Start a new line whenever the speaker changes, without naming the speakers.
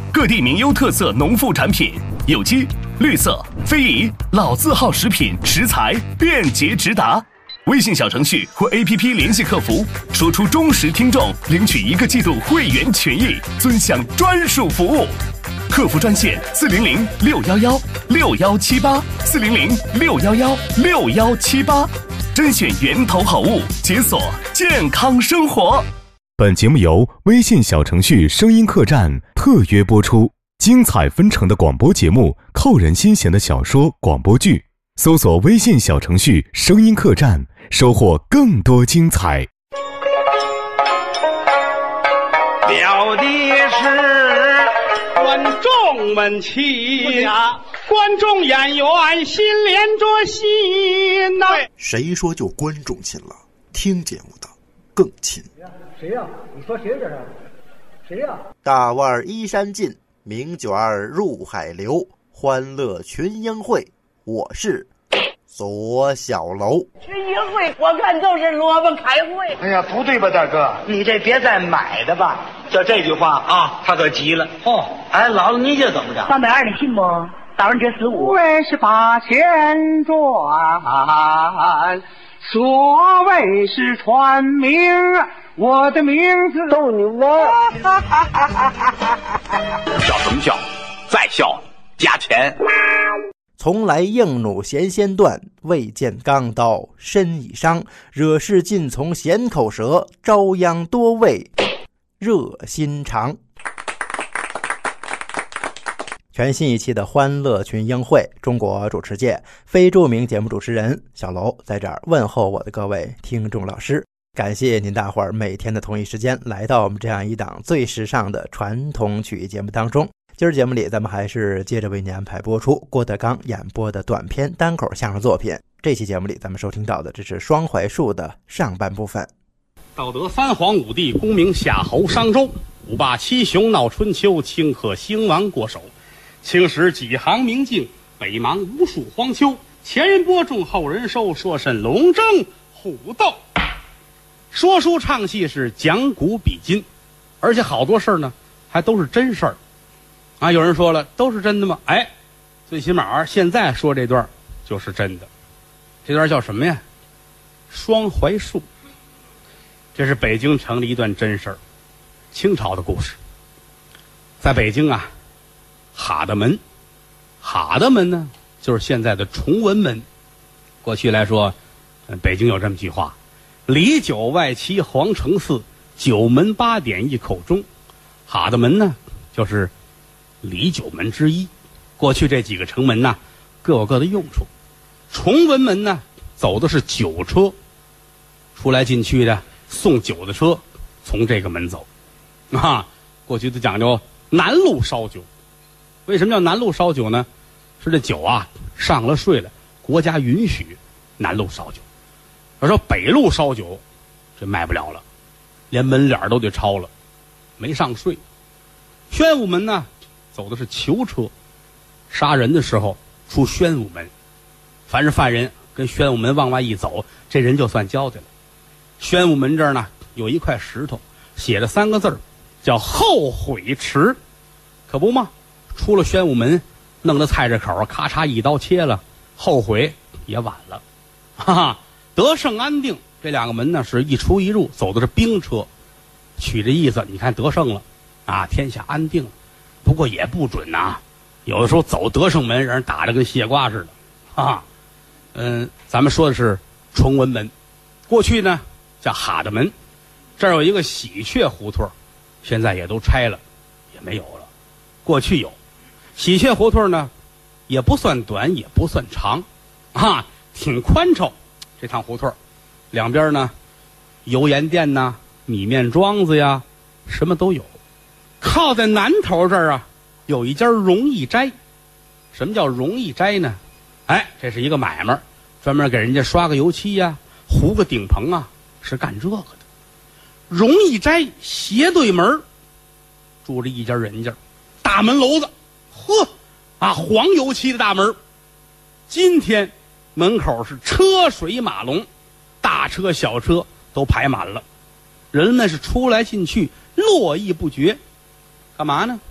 各地名优特色农副产品，有机、绿色、非遗、老字号食品食材便捷直达。微信小程序或 APP 联系客服，说出忠实听众，领取1个季度会员权益，尊享专属服务。客服专线400-611-6178，400-611-6178，甄选源头好物，解锁健康生活。
本节目由微信小程序声音客栈特约播出，精彩纷呈的广播节目，扣人心弦的小说广播剧，搜索微信小程序声音客栈，收获更多精彩。
了的是观众们亲呀，观众演员心连着心呐。
谁说就观众亲了？听节目的更亲。
谁呀？你说谁这是？谁呀？
大腕衣衫尽，名卷入海流，欢乐群英会，我是左小楼。
群英会我看都是萝卜开会。
哎呀，不对吧，大哥？
你这别再买的吧。
就这句话啊，他可急了。哦，哎，姥姥，你这怎么着
320的信不？打完这15，
为是把钱赚，所谓是传名，我的名字
逗你玩。
笑什么笑？再笑加钱。
从来硬弩弦先断，未见钢刀身已伤。惹事尽从弦口舌，朝央多为热心肠。全新一期的欢乐群英会，中国主持界非著名节目主持人小楼在这儿问候我的各位听众老师，感谢您大伙儿每天的同一时间来到我们这样一档最时尚的传统曲艺节目当中。今儿节目里咱们还是接着为您安排播出郭德纲演播的短篇单口相声作品。这期节目里咱们收听到的这是双槐树的上半部分。
道德三皇五帝，功名夏侯商周，五霸七雄闹春秋，顷刻兴亡过手。青史几行明镜，北邙无数荒丘。前人播种，后人收，说甚龙争虎斗。说书唱戏是讲古比今，而且好多事儿呢还都是真事儿啊。有人说了，都是真的吗？哎，最起码现在说这段就是真的。这段叫什么呀？双槐树。这是北京城的一段真事儿，清朝的故事。在北京啊，哈德门呢就是现在的崇文门。过去来说，北京有这么句话：里九外七皇城四，九门八点一口钟。哈德门呢就是里九门之一。过去这几个城门呢各有各的用处。崇文门呢走的是酒车，出来进去的送酒的车从这个门走啊。过去都讲究南路烧酒。为什么叫南路烧酒呢？是这酒啊上了税了，国家允许南路烧酒。要说北路烧酒，这卖不了了，连门脸都得抄了，没上税。宣武门呢走的是囚车，杀人的时候出宣武门，凡是犯人跟宣武门往外一走，这人就算交代了。宣武门这儿呢有一块石头，写着3个字叫后悔池。可不嘛，出了宣武门，弄到菜市口，咔嚓一刀切了，后悔也晚了。哈哈，德胜安定这2个门呢是一出一入，走的是兵车，取这意思，你看得胜了啊，天下安定了。不过也不准啊，有的时候走德胜门让人打得跟蟹瓜似的啊。咱们说的是崇文门，过去呢叫哈德门。这儿有一个喜鹊胡同，现在也都拆了，也没有了。过去有喜鹊胡同呢，也不算短也不算长啊，挺宽敞。这趟胡同两边呢油盐店呐、米面庄子呀，什么都有。靠在南头这儿啊有一家容易斋。什么叫容易斋呢？哎，这是一个买卖，专门给人家刷个油漆呀、糊个顶棚啊，是干这个的。容易斋斜对门住着一家人家，大门楼子，黄油漆的大门。今天门口是车水马龙，大车小车都排满了，人们是出来进去络绎不绝。干嘛呢？